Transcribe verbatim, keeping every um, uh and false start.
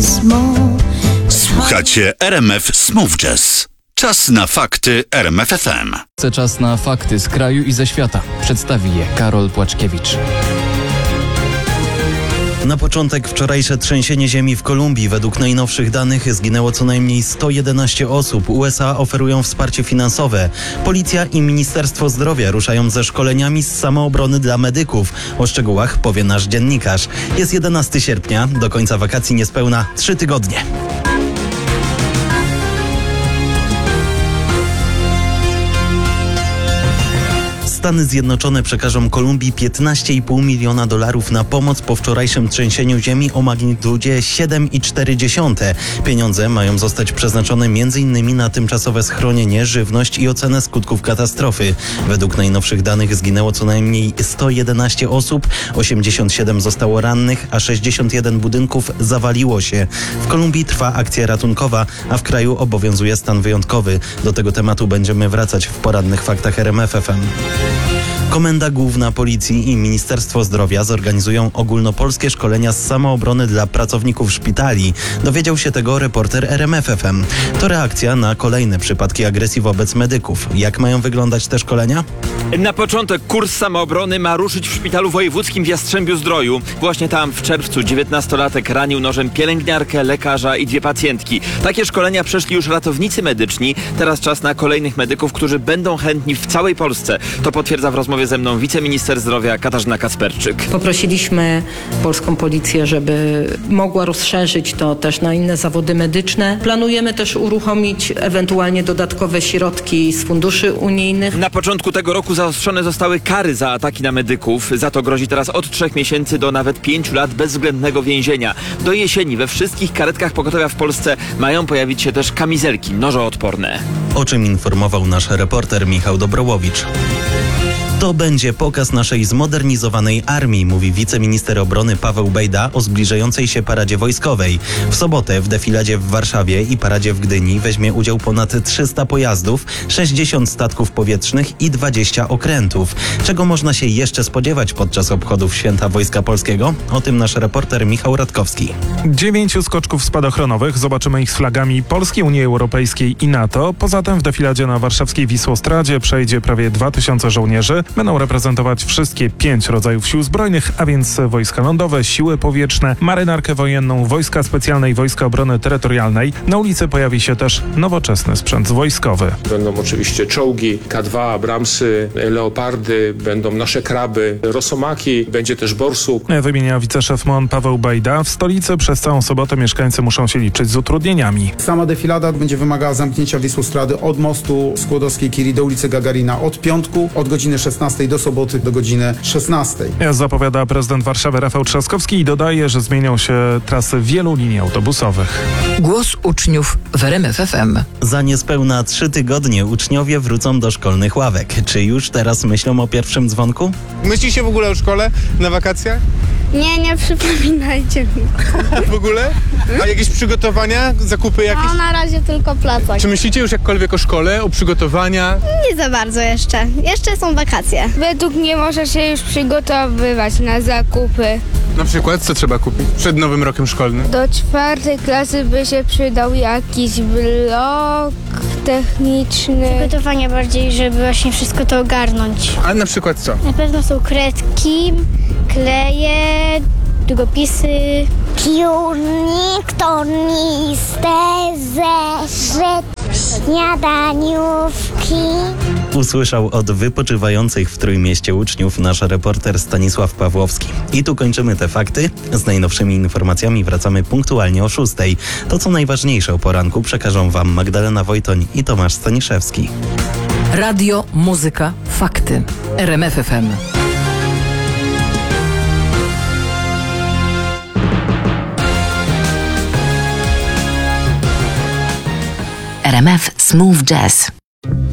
Słuchacie R M F Smooth Jazz. Czas na fakty R M F F M. Czas na fakty z kraju i ze świata. Przedstawi je Karol Płaczkiewicz. Na początek wczorajsze trzęsienie ziemi w Kolumbii. Według najnowszych danych zginęło co najmniej sto jedenaście osób. U S A oferują wsparcie finansowe. Policja i Ministerstwo Zdrowia ruszają ze szkoleniami z samoobrony dla medyków. O szczegółach powie nasz dziennikarz. Jest jedenastego sierpnia, do końca wakacji niespełna trzy tygodnie. Stany Zjednoczone przekażą Kolumbii piętnaście i pół miliona dolarów na pomoc po wczorajszym trzęsieniu ziemi o magnitudzie siedem i cztery dziesiąte. Pieniądze mają zostać przeznaczone między innymi na tymczasowe schronienie, żywność i ocenę skutków katastrofy. Według najnowszych danych zginęło co najmniej sto jedenaście osób, osiemdziesiąt siedem zostało rannych, a sześćdziesiąt jeden budynków zawaliło się. W Kolumbii trwa akcja ratunkowa, a w kraju obowiązuje stan wyjątkowy. Do tego tematu będziemy wracać w porannych faktach R M F F M. Komenda Główna Policji i Ministerstwo Zdrowia zorganizują ogólnopolskie szkolenia z samoobrony dla pracowników szpitali. Dowiedział się tego reporter R M F F M. To reakcja na kolejne przypadki agresji wobec medyków. Jak mają wyglądać te szkolenia? Na początek kurs samoobrony ma ruszyć w Szpitalu Wojewódzkim w Jastrzębiu-Zdroju. Właśnie tam w czerwcu dziewiętnastolatek ranił nożem pielęgniarkę, lekarza i dwie pacjentki. Takie szkolenia przeszli już ratownicy medyczni. Teraz czas na kolejnych medyków, którzy będą chętni w całej Polsce. To potwierdza w rozmowie ze mną wiceminister zdrowia Katarzyna Kasperczyk. Poprosiliśmy polską policję, żeby mogła rozszerzyć to też na inne zawody medyczne. Planujemy też uruchomić ewentualnie dodatkowe środki z funduszy unijnych. Na początku tego roku zaostrzone zostały kary za ataki na medyków. Za to grozi teraz od trzech miesięcy do nawet pięciu lat bezwzględnego więzienia. Do jesieni we wszystkich karetkach pogotowia w Polsce mają pojawić się też kamizelki nożoodporne. O czym informował nasz reporter Michał Dobrołowicz. To będzie pokaz naszej zmodernizowanej armii, mówi wiceminister obrony Paweł Bejda o zbliżającej się paradzie wojskowej. W sobotę w defiladzie w Warszawie i paradzie w Gdyni weźmie udział ponad trzysta pojazdów, sześćdziesiąt statków powietrznych i dwadzieścia okrętów. Czego można się jeszcze spodziewać podczas obchodów Święta Wojska Polskiego? O tym nasz reporter Michał Radkowski. Dziewięciu skoczków spadochronowych. Zobaczymy ich z flagami Polski, Unii Europejskiej i NATO. Poza tym w defiladzie na warszawskiej Wisłostradzie przejdzie prawie dwa tysiące żołnierzy. Będą reprezentować wszystkie pięć rodzajów sił zbrojnych, a więc wojska lądowe, siły powietrzne, marynarkę wojenną, wojska specjalne i wojska obrony terytorialnej. Na ulicy pojawi się też nowoczesny sprzęt wojskowy. Będą oczywiście czołgi, K dwa, Abramsy, Leopardy, będą nasze kraby, Rosomaki, będzie też borsuk. Wymienia wiceszef M O N Paweł Bejda. W stolicy przez całą sobotę mieszkańcy muszą się liczyć z utrudnieniami. Sama defilada będzie wymagała zamknięcia Wisłostrady od mostu Skłodowskiej-Curie do ulicy Gagarina od piątku, od godziny szesnastej do soboty do godziny szesnastej. Zapowiada prezydent Warszawy Rafał Trzaskowski i dodaje, że zmienią się trasy wielu linii autobusowych. Głos uczniów w R M F F M. Za niespełna trzy tygodnie uczniowie wrócą do szkolnych ławek. Czy już teraz myślą o pierwszym dzwonku? Myśli się w ogóle o szkole na wakacjach? Nie, nie przypominajcie mi. W ogóle? A jakieś przygotowania, zakupy jakieś? No na razie tylko plecak. Czy myślicie już jakkolwiek o szkole, o przygotowania? Nie za bardzo jeszcze. Jeszcze są wakacje. Według mnie może się już przygotowywać na zakupy. Na przykład co trzeba kupić przed nowym rokiem szkolnym? Do czwartej klasy by się przydał jakiś blok techniczny. Przygotowanie bardziej, żeby właśnie wszystko to ogarnąć. A na przykład co? Na pewno są kredki, kleje, długopisy. Piórnik, tornister, zeszyt, śniadaniówki. Usłyszał od wypoczywających w Trójmieście uczniów nasz reporter Stanisław Pawłowski. I tu kończymy te fakty. Z najnowszymi informacjami wracamy punktualnie o szóstej. To co najważniejsze o poranku przekażą wam Magdalena Wojtoń i Tomasz Staniszewski. Radio, muzyka, fakty. R M F F M. R M F Smooth Jazz.